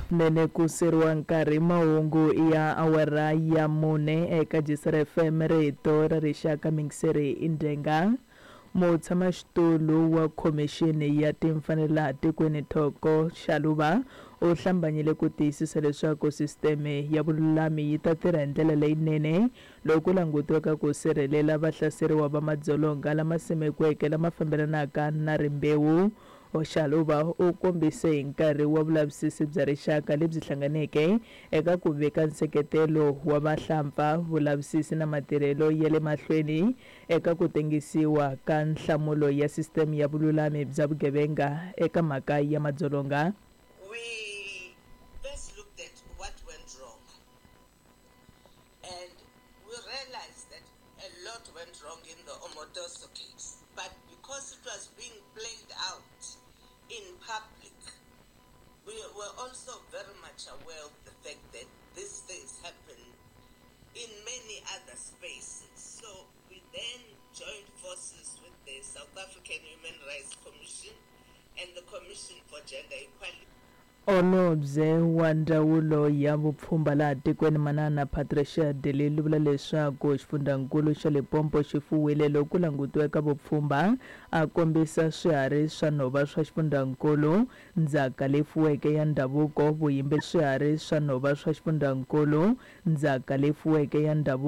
nene ku seriwa nkarhi mahungu ya awara ya mune eka Jisere FM rito ra rixaka Mingiseri Indenga. Mutshamaxitulu wa khomixini ya timfanelo tikweni Thoko Shaluva u hlambanyile ku tiyisisa leswaku sisiteme ya vululami yi ta tirha hi ndlela leyinene loko langutiwaka ku sirhelela vahlaseriwa va madzolonga lama simekiweke lama fambelanaka na rimbewu. Shaluva u kombise hi nkarhi wa vulavisisi bya rixaka lebyi hlanganeke eka ku veka nseketelo wa vahlampfa vulavisisi na matirhelo ya le mahlweni eka ku tengisiwa ka nhlamulo ya sisiteme ya vululami bya vugevenga eka mhaka ya madzolonga. We first looked at what went wrong and we realized that a lot went wrong in the Omotoso case, but because it was being played out in public, we were also very much aware of the fact that these things happen in many other spaces. So we then joined forces with the South African Human Rights Commission and the Commission for Gender Equality. Holobye wa ndzawulo ya vupfhumba laha tikweni manana Patricia de Lille vula leswaku xifundzankulu xa Limpopo xi fuwile loko langutiweka vupfhumba a kombisa swiharhi swa nhova swa xifundzankulu ndzhaka leyi fuweke ya ndhavuko vuyimbeleri swiharhi swa nhova swa xifundzankulu ndzhaka leyi fuweke ya ndhavuko